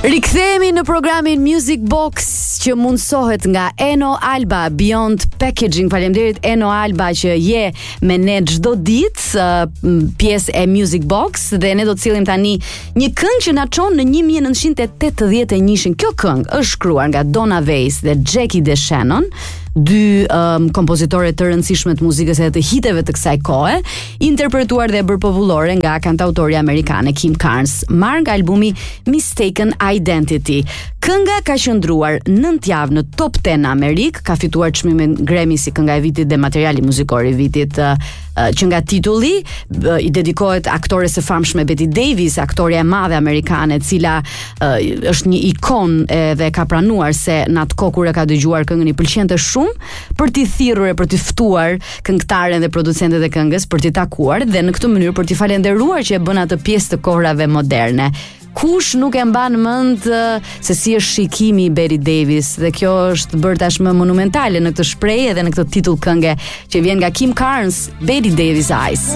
Rikthehemi në programin Music Box që mundsohet nga Eno Alba Beyond Packaging. Faleminderit Eno Alba që je me ne çdo ditë pjesë e Music Box dhe ne do të sillim tani një këngë që na çon në 1981. Kjo këngë është shkruar nga Donna Weiss dhe Jackie DeShannon, dy kompozitore të rëndësishme të muzikës e të hiteve të kësaj kohe, interpretuar dhe bërë popullore nga kantautori amerikane Kim Carnes, marrë nga albumi Mistaken Identity. Kënga ka qëndruar 9 javë në top 10 në Amerikë, ka fituar çmimin Grammy si kënga e vitit dhe materiali muzikor i vitit, që nga titulli i dedikohet aktores së famshme Bette Davis, aktoreja e madhe amerikane, e cila është një ikon dhe ka pranuar se në atë kohë kur e ka dëgjuar këngën i pëlqente shumë për t'i thirrur e për t'i ftuar këngëtaren dhe producentet e këngës për t'i takuar dhe në këtë mënyrë për t'i falendëruar që e bën atë pjesë të kohrave moderne. Kush nuk e mban mend se si është shikimi i Bette Davis, dhe kjo është bërë tashmë monumentale në këtë shprehje dhe në këtë titull këngë që vjen nga Kim Carnes, Bette Davis Eyes.